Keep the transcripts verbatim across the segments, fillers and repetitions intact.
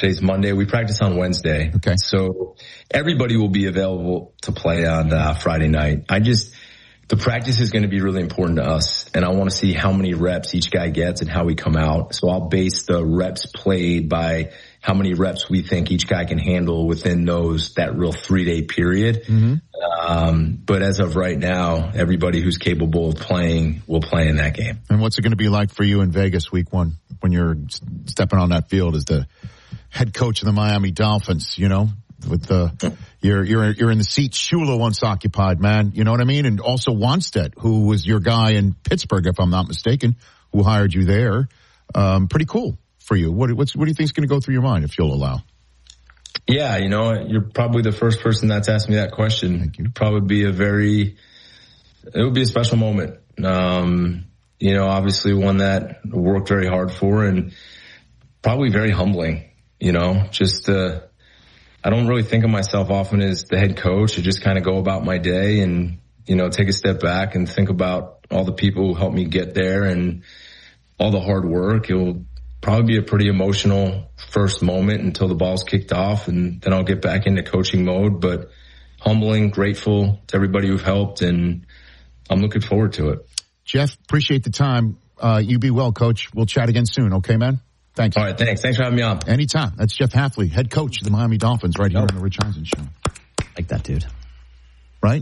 today's Monday. We practice on Wednesday. Okay. So everybody will be available to play on uh, Friday night. I just, the practice is going to be really important to us, and I want to see how many reps each guy gets and how we come out. So I'll base the reps played by how many reps we think each guy can handle within those, that real three-day period. Mm-hmm. Um, but as of right now, everybody who's capable of playing will play in that game. And what's it going to be like for you in Vegas week one when you're stepping on that field as the head coach of the Miami Dolphins, you know? With the, you're, you're, you're in the seat Shula once occupied, man. You know what I mean? And also Wanstead, who was your guy in Pittsburgh, if I'm not mistaken, who hired you there. Um, pretty cool for you. What, what's, what do you think is going to go through your mind if you'll allow? Yeah, you know, you're probably the first person that's asked me that question. Thank you. It'd probably be a very, it would be a special moment. Um, you know, obviously one that I worked very hard for, and probably very humbling, you know, just, uh, I don't really think of myself often as the head coach. I just kind of go about my day and, you know, take a step back and think about all the people who helped me get there and all the hard work. It'll probably be a pretty emotional first moment until the ball's kicked off, and then I'll get back into coaching mode. But humbling, grateful to everybody who've helped, and I'm looking forward to it. Jeff, appreciate the time. Uh, you be well, Coach. We'll chat again soon. Okay, man? Thanks. All right, thanks. Thanks for having me on. Anytime. That's Jeff Hafley, head coach of the Miami Dolphins, right here on the Rich Eisen Show. Like that, dude. Right?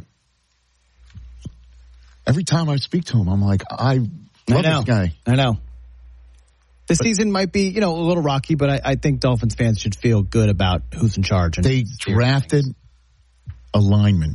Every time I speak to him, I'm like, I love I know. this guy. I know. This but, season might be, you know, a little rocky, but I, I think Dolphins fans should feel good about who's in charge. And they drafted a lineman.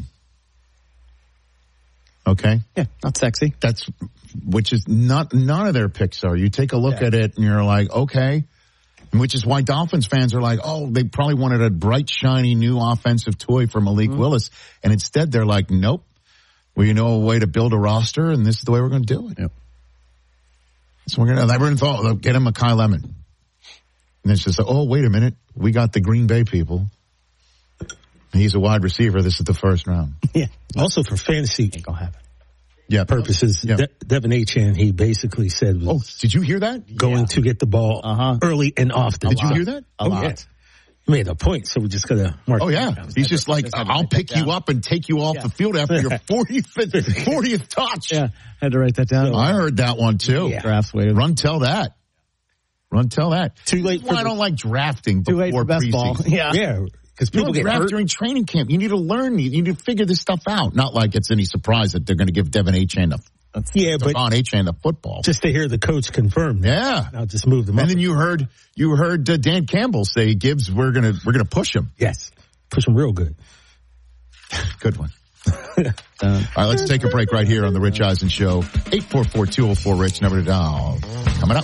Okay? Yeah, not sexy. That's, which is not, none of their picks are. You take a look yeah. at it and you're like, okay. Which is why Dolphins fans are like, oh, they probably wanted a bright, shiny new offensive toy for Malik mm-hmm. Willis. And instead they're like, nope. Well, you know a way to build a roster, and this is the way we're going to do it. Yep. So we're going to, everyone thought, oh, get him a Kyle Lemon. And it's just like, oh, wait a minute. We got the Green Bay people. He's a wide receiver. This is the first round. Yeah. Also for fantasy ain't gonna happen. Yeah, purposes, yeah. De- Devin Achane, he basically said, was oh, did you hear that? Going yeah. to get the ball uh-huh. early and often. A did lot. You hear that? A oh, lot. Yeah. He made a point, so we just gotta mark. Oh yeah, down. he's just like, I'll pick you up and take you off yeah. the field after your fortieth, fortieth touch. Yeah, had to write that down. I heard that one too. Yeah. Drafts later. Run tell that. Run tell that. Too late. Well, for I don't like drafting too late before for best ball. preseason. Yeah, yeah. Because people no, get draft hurt during training camp. You need to learn. You need to figure this stuff out. Not like it's any surprise that they're going to give Devin Achane the yeah, but Devon Achane the football. Just to hear the coach confirm. Yeah, I'll just move them. And up. then you heard you heard uh, Dan Campbell say, "Gibbs, we're gonna we're gonna push him." Yes, push him real good. Good one. uh, All right, let's take a break right here on the Rich Eisen Show. eight four four, two oh four, Rich, number to dial. Coming up.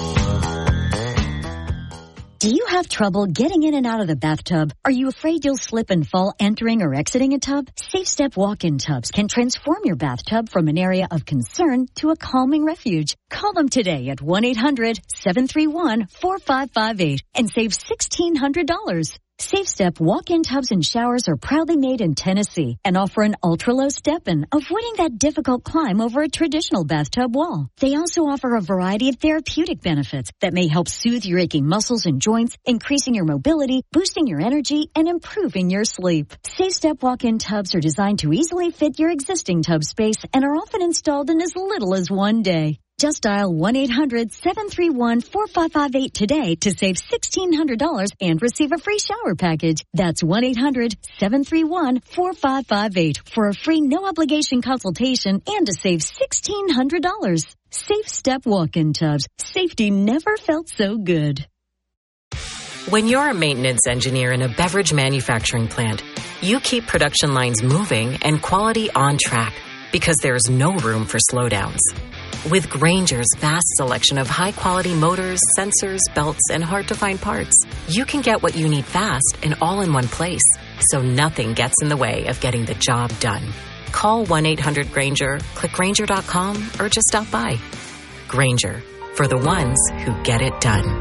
Do you have trouble getting in and out of the bathtub? Are you afraid you'll slip and fall entering or exiting a tub? Safe Step walk-in tubs can transform your bathtub from an area of concern to a calming refuge. Call them today at one eight hundred, seven three one, four five five eight and save sixteen hundred dollars. Safe Step walk-in tubs and showers are proudly made in Tennessee and offer an ultra-low step-in, avoiding that difficult climb over a traditional bathtub wall. They also offer a variety of therapeutic benefits that may help soothe your aching muscles and joints, increasing your mobility, boosting your energy, and improving your sleep. Safe Step walk-in tubs are designed to easily fit your existing tub space and are often installed in as little as one day. Just dial one eight hundred, seven three one, four five five eight today to save sixteen hundred dollars and receive a free shower package. That's one eight hundred, seven three one, four five five eight for a free no-obligation consultation and to save sixteen hundred dollars. Safe Step walk-in tubs. Safety never felt so good. When you're a maintenance engineer in a beverage manufacturing plant, you keep production lines moving and quality on track because there's no room for slowdowns. With Grainger's vast selection of high-quality motors, sensors, belts, and hard-to-find parts, you can get what you need fast and all in one place, so nothing gets in the way of getting the job done. Call one eight hundred Grainger, click Grainger dot com, or just stop by. Grainger, for the ones who get it done.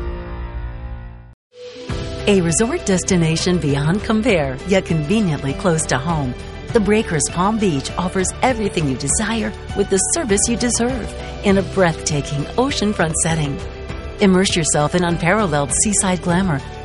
A resort destination beyond compare, yet conveniently close to home. The Breakers Palm Beach offers everything you desire with the service you deserve in a breathtaking oceanfront setting. Immerse yourself in unparalleled seaside glamour